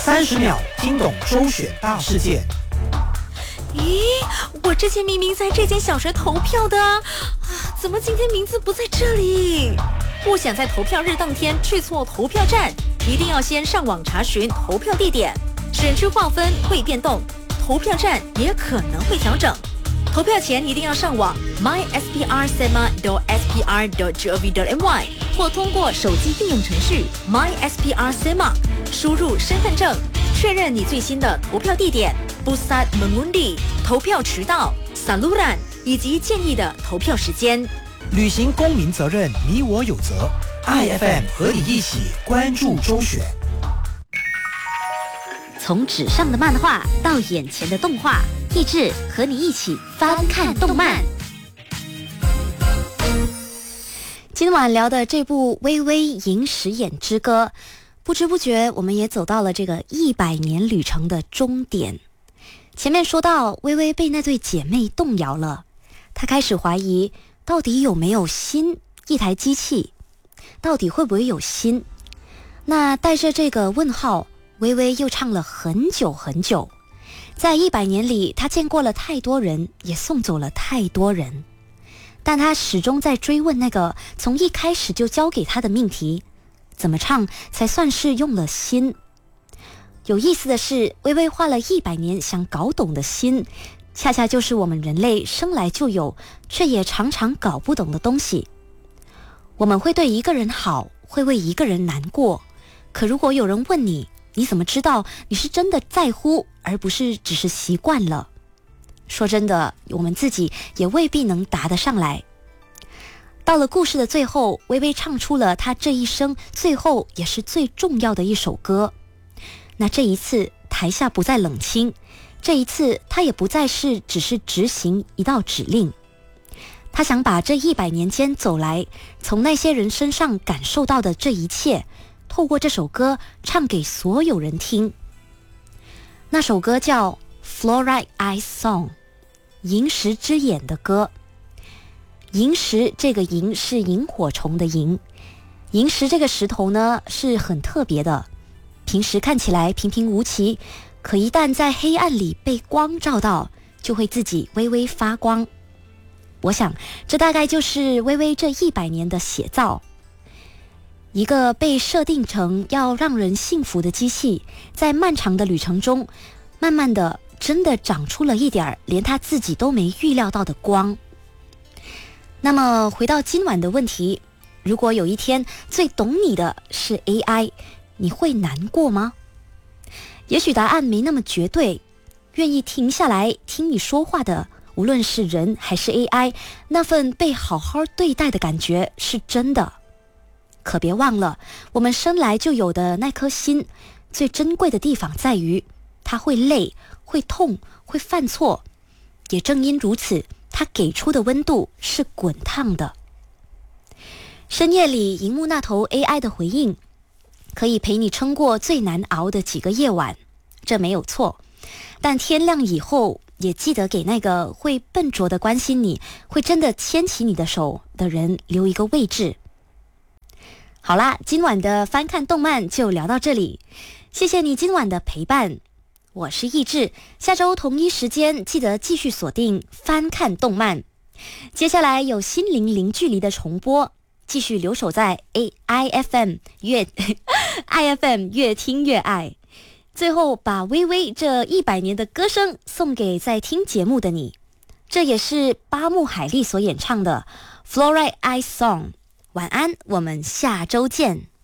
30秒听懂周选大事件。 咦，我之前明明在这间小学投票的啊，怎么今天名字不在这里？不想在投票日当天去错投票站，一定要先上网查询投票地点。选区划分会变动，投票站也可能会调整。投票前一定要上网 mysprSema.spr.gov.my 或通过手机应用程序 mysprSema 输入身份证，确认你最新的投票地点 Pusat Mengundi 投票渠道 Saluran 以及建议的投票时间。 履行公民责任，你我有责。IFM 和你一起关注周选。 从纸上的漫画到眼前的动画，益智和你一起翻看动漫。今晚聊的这部《微微萤石眼之歌》，不知不觉我们也走到了这个100年旅程的终点。前面说到，微微被那对姐妹动摇了，她开始怀疑到底有没有心，一台机器到底会不会有心？那带着这个问号，微微又唱了很久很久。在100年里，她见过了太多人，也送走了太多人，但她始终在追问那个从一开始就交给她的命题：怎么唱才算是用了心？有意思的是，微微花了100年想搞懂的心，恰恰就是我们人类生来就有，却也常常搞不懂的东西。我们会对一个人好，会为一个人难过，可如果有人问你，你怎么知道你是真的在乎，而不是只是习惯了？说真的，我们自己也未必能答得上来。到了故事的最后，微微唱出了她这一生最后也是最重要的一首歌。那这一次，台下不再冷清，这一次她也不再是只是执行一道指令。她想把这100年间走来，从那些人身上感受到的这一切，透过这首歌唱给所有人听。那首歌叫 Fluorite Eye Song， 萤石之眼的歌。萤石这个萤是萤火虫的萤，萤石这个石头呢是很特别的，平时看起来平平无奇，可一旦在黑暗里被光照到，就会自己微微发光。我想这大概就是微微这100年的写照。一个被设定成要让人幸福的机器，在漫长的旅程中，慢慢的真的长出了一点连他自己都没预料到的光。那么回到今晚的问题，如果有一天最懂你的是 AI， 你会难过吗？也许答案没那么绝对，愿意停下来听你说话的，无论是人还是 AI， 那份被好好对待的感觉是真的。可别忘了，我们生来就有的那颗心，最珍贵的地方在于，它会累，会痛，会犯错。也正因如此，它给出的温度是滚烫的。深夜里，荧幕那头 AI 的回应，可以陪你撑过最难熬的几个夜晚，这没有错。但天亮以后，也记得给那个会笨拙的关心你，会真的牵起你的手的人留一个位置。好啦，今晚的翻看动漫就聊到这里，谢谢你今晚的陪伴，我是益智，下周同一时间记得继续锁定翻看动漫。接下来有心灵零距离的重播，继续留守在 IFM 越听越爱。最后把微微这100年的歌声送给在听节目的你，这也是八木海莉所演唱的 Fluorite Eye Song。晚安，我们下周见。